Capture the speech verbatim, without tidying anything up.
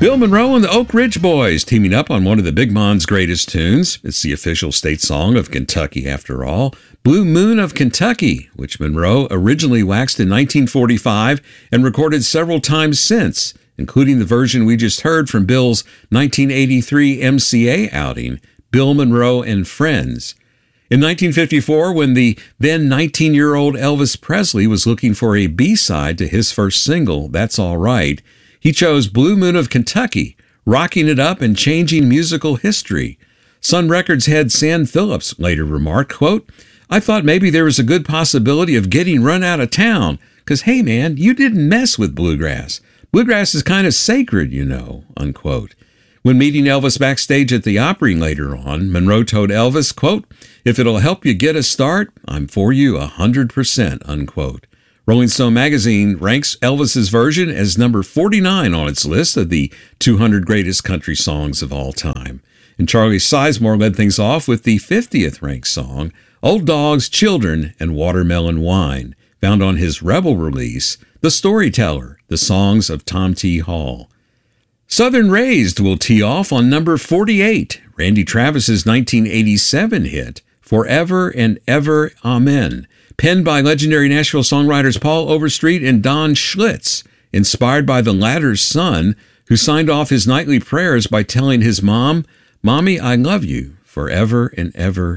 Bill Monroe and the Oak Ridge Boys teaming up on one of the Big Mon's greatest tunes. It's the official state song of Kentucky, after all. Blue Moon of Kentucky, which Monroe originally waxed in nineteen forty-five and recorded several times since, including the version we just heard from Bill's nineteen eighty-three M C A outing, Bill Monroe and Friends. In nineteen fifty-four, when the then nineteen-year-old Elvis Presley was looking for a B-side to his first single, That's All Right, he chose Blue Moon of Kentucky, rocking it up and changing musical history. Sun Records head Sam Phillips later remarked, quote, I thought maybe there was a good possibility of getting run out of town, because, hey, man, you didn't mess with bluegrass. Bluegrass is kind of sacred, you know, unquote. When meeting Elvis backstage at the Opry later on, Monroe told Elvis, quote, if it'll help you get a start, I'm for you one hundred percent, unquote. Rolling Stone magazine ranks Elvis's version as number forty-nine on its list of the two hundred greatest country songs of all time. And Charlie Sizemore led things off with the fiftieth ranked song, Old Dogs, Children, and Watermelon Wine, found on his Rebel release, The Storyteller, The Songs of Tom T. Hall. Southern Raised will tee off on number forty-eight, Randy Travis's nineteen eighty-seven hit, Forever and Ever Amen, penned by legendary Nashville songwriters Paul Overstreet and Don Schlitz, inspired by the latter's son, who signed off his nightly prayers by telling his mom, Mommy, I love you forever and ever